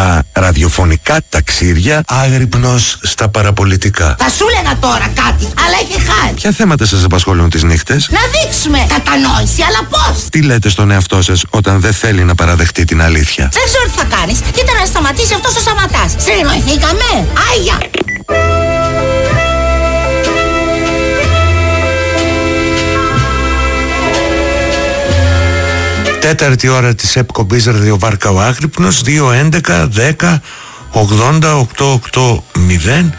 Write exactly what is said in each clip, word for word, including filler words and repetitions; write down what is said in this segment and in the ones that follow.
για ραδιοφωνικά ταξίδια, άγρυπνος στα παραπολιτικά. Θα σου έλεγα τώρα κάτι, αλλά έχει χάρη. Ποια θέματα σας απασχολούν τις νύχτες? Να δείξουμε κατανόηση, αλλά πώς? Τι λέτε στον εαυτό σας όταν δεν θέλει να παραδεχτεί την αλήθεια? Δεν ξέρω τι θα κάνεις. Κοίτα να σταματήσει αυτός ο Σαματάς. Συνεννοηθήκαμε. Άγια. Τέταρτη ώρα της εκπομπής Ραδιοβάρκα ο Άγρυπνος. Δύο έντεκα δέκα ογδόντα οκτώ οκτώ μηδέν.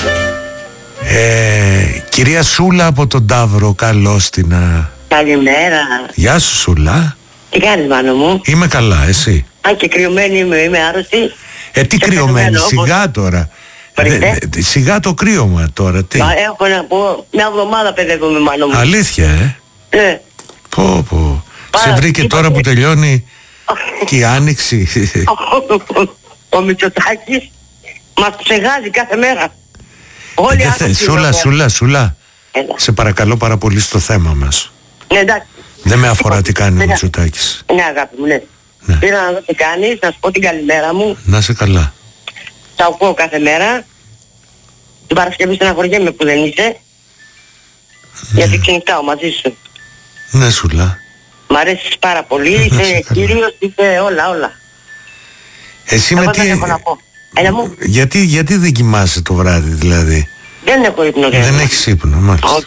ε, Κυρία Σούλα από τον Ταύρο, καλώς την. Καλημέρα. Γεια σου Σούλα. Τι κάνεις μάνο μου? Είμαι καλά, εσύ? Α, και κρυωμένη είμαι, είμαι άρρωστη. Ε, τι Σε κρυωμένη, όπως... σιγά τώρα. Δε, δε, σιγά το κρύωμα τώρα, τι? Μα έχω να πω, μια εβδομάδα παιδεύομαι μάνο μου. Αλήθεια, ε? Ναι. Πω πω. Πάρα, σε βρήκε είπα, τώρα που τελειώνει και η άνοιξη. Ο Μητσοτάκης μας ψεγάζει κάθε μέρα. Όλοι ε, θε, Σούλα, Σούλα, Σούλα. Έλα. Σε παρακαλώ πάρα πολύ στο θέμα μας. Ναι, εντάξει. Δεν με αφορά τι κάνει ο Μητσοτάκης. Ναι, αγάπη μου, ναι. Ναι. Πήρα να δω τι κάνεις, να σου πω την καλημέρα μου. Να σε καλά. Θα ακούω κάθε μέρα. Την Παρασκευή στεναχωριέμαι που δεν είσαι. Ναι. Γιατί ξενυχτάω μαζί σου. Ναι Σούλα. Μ' αρέσεις πάρα πολύ, είσαι κύριος, είσαι όλα, όλα. Εσύ με τι... Έλα μου. Γιατί, γιατί δεν κοιμάσαι το βράδυ δηλαδή? Δεν έχω ύπνο. Δεν, δεν έχεις ύπνο, μάλιστα. Όχι.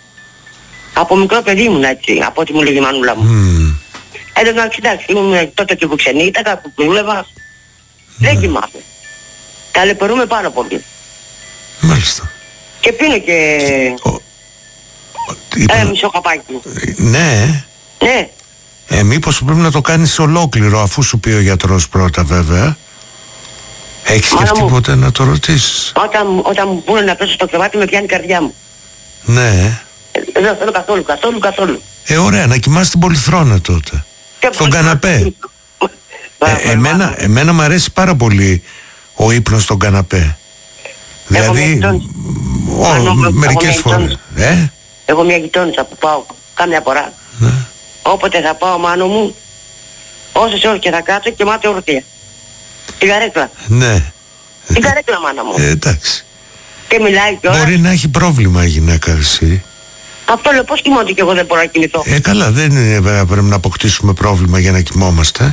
Από μικρό παιδί ήμουν έτσι, από ό,τι μου λέγει η μανούλα μου. Mm. Ε, να κοιτάξει, ήμουν τότε και που ξενύχτακα, που δούλευα. Mm. Δεν κοιμάμαι. Ταλαιπωρούμε πάρα πολύ. Μάλιστα. Και πίνω και... Ο... Είπα... ένα μισό καπάκι. Ναι. Ναι. Ε, μήπως πρέπει να το κάνεις ολόκληρο, αφού σου πει ο γιατρός πρώτα βέβαια. Έχεις σκεφτεί μου... ποτέ να το ρωτήσεις? Όταν, όταν μου πούνε να πέσω στο κρεβάτι με πιάνει η καρδιά μου. Ναι. Ε, δεν θέλω καθόλου, καθόλου, καθόλου. Ε, ωραία, να κοιμάσαι την πολυθρόνα τότε. Και στον καναπέ. ε, εμένα, εμένα μου αρέσει πάρα πολύ ο ύπνος στον καναπέ. Δηλαδή, ο, μερικές φορές. Ε? Έχω μια γειτόνισσα που πάω κάμια φορά. Ναι. Όποτε θα πάω μάνο μου, όσες ώρες και θα κάτσω και μάται ορθία. Την καρέκλα. Ναι. Την καρέκλα μάνα μου. Ε, εντάξει. Και μιλάει κιόλας. Μπορεί να έχει πρόβλημα η γυναίκα εσύ. Αυτό λέω, πώς κοιμώνται και εγώ δεν μπορώ να κοιμηθώ. Ε, καλά, δεν είναι, πρέπει να αποκτήσουμε πρόβλημα για να κοιμόμαστε.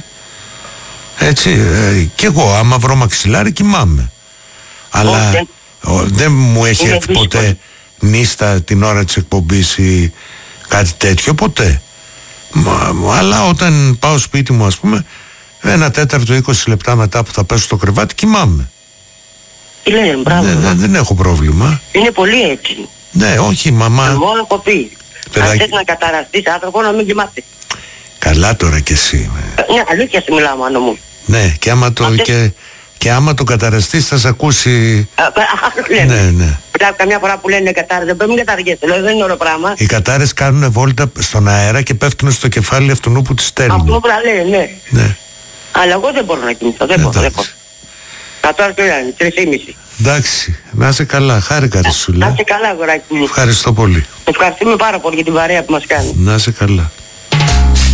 Έτσι, ε, κι εγώ άμα βρω μαξιλάρι κοιμάμαι. Αλλά okay. ο, δεν μου έχει είναι έρθει δύσκολο. ποτέ νύστα την ώρα της εκπομπής ή κάτι τέτοιο, ποτέ. Μα, αλλά όταν πάω σπίτι μου, ας πούμε, ένα τέταρτο είκοσι λεπτά μετά που θα πέσω στο κρεβάτι κοιμάμαι. Τι λένε, μπράβο. Δεν, δεν, δεν έχω πρόβλημα. Είναι πολύ έτσι. Ναι, όχι μαμά. Εγώ έχω πει. Παιδάκι... Αν θες να καταραστείς άνθρωπο να μην κοιμάται. Καλά τώρα κι εσύ. Ναι, αλήθεια σου μιλάω μάνο μου. Ναι, και άμα το, Αυτές... και, και άμα το καταραστείς θα σε ακούσει. Α, ναι, ναι. Καμιά φορά που λένε κατάρες, δεν πρέπει να καταργέσαι, λέω, δεν είναι ωραίο πράγμα. Οι κατάρες κάνουν βόλτα στον αέρα και πέφτουν στο κεφάλι αυτού που τις στέλνει. Αυτό που λέει, ναι. Ναι. Αλλά εγώ δεν μπορώ να κοιμηθώ, δεν μπορώ, δεν μπορώ. Κατ' και είναι, τρεις και μισή. Εντάξει, να είσαι καλά, χάρηκα τη Σούλα. Να είσαι καλά, αγοράκι μου. Ευχαριστώ πολύ. Ευχαριστούμε πάρα πολύ για την παρέα που μας κάνει. Να είσαι καλά.